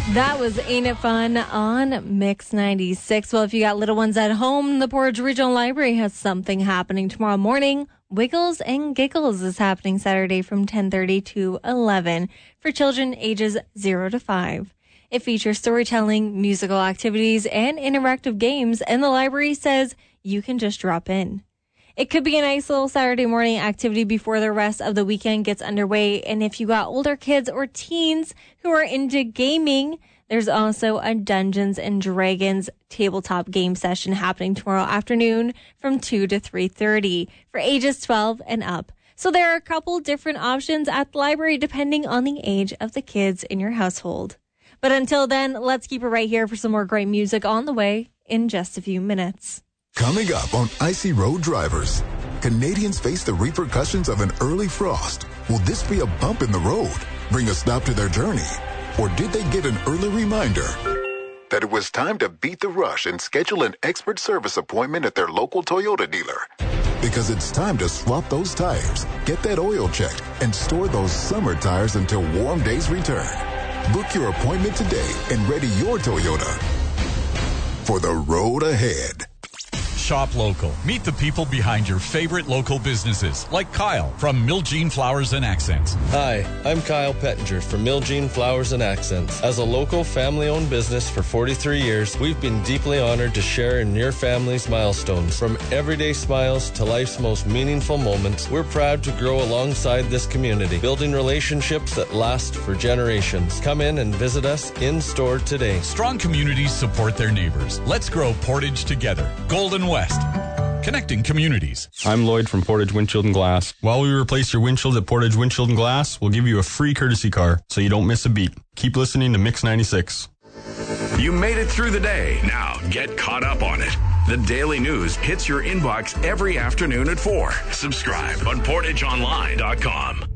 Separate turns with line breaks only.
That was Ain't It Fun on Mix 96. Well, if you got little ones at home, the Portage Regional Library has something happening tomorrow morning. Wiggles and Giggles is happening Saturday from 10:30 to 11 for children ages 0 to 5. It features storytelling, musical activities, and interactive games, and the library says you can just drop in. It could be a nice little Saturday morning activity before the rest of the weekend gets underway. And if you got older kids or teens who are into gaming, there's also a Dungeons and Dragons tabletop game session happening tomorrow afternoon from 2 to 3:30 for ages 12 and up. So there are a couple different options at the library depending on the age of the kids in your household. But until then, let's keep it right here for some more great music on the way in just a few minutes.
Coming up on Icy Road Drivers, Canadians face the repercussions of an early frost. Will this be a bump in the road, bring a stop to their journey? Or did they get an early reminder that it was time to beat the rush and schedule an expert service appointment at their local Toyota dealer? Because it's time to swap those tires, get that oil checked, and store those summer tires until warm days return. Book your appointment today and ready your Toyota for the road ahead.
Shop local. Meet the people behind your favorite local businesses, like Kyle from Miljean Flowers and Accents.
Hi, I'm Kyle Pettinger from Miljean Flowers and Accents. As a local family-owned business for 43 years, we've been deeply honored to share in your family's milestones. From everyday smiles to life's most meaningful moments, we're proud to grow alongside this community, building relationships that last for generations. Come in and visit us in-store today.
Strong communities support their neighbors. Let's grow Portage together. Golden West. Connecting communities.
I'm Lloyd from Portage Windshield and Glass. While we replace your windshield at Portage Windshield and Glass, we'll give you a free courtesy car so you don't miss a beat. Keep listening to Mix 96.
You made it through the day. Now get caught up on it. The daily news hits your inbox every afternoon at 4. Subscribe on PortageOnline.com.